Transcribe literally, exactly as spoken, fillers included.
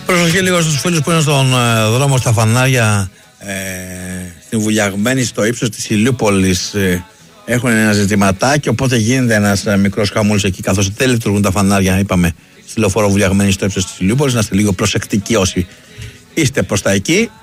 Προσοχή λίγο στους φίλους που είναι στον ε, δρόμο στα φανάρια ε, στην Βουλιαγμένη, στο ύψος της Ηλιούπολης. Ε, έχουν ένα ζητηματάκι, οπότε γίνεται ένας ε, μικρός χαμούλης εκεί, καθώς δεν λειτουργούν τα φανάρια, είπαμε, στη λεωφόρο Βουλιαγμένη στο ύψος της Ηλιούπολης. Να είστε λίγο προσεκτικοί όσοι είστε προς τα εκεί.